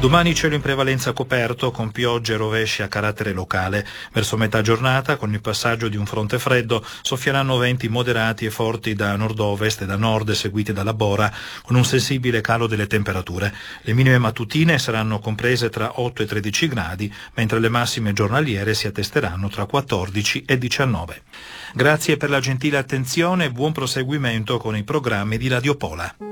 Domani cielo in prevalenza coperto con piogge e rovesci a carattere locale. Verso metà giornata, con il passaggio di un fronte freddo, soffieranno venti moderati e forti da nord-ovest e da nord seguiti dalla bora, con un sensibile calo delle temperature. Le minime mattutine saranno comprese tra 8 e 13 gradi, mentre le massime giornaliere si attesteranno tra 14 e 19. Grazie per la gentile attenzione e buon proseguimento con i programmi di Radio Pola.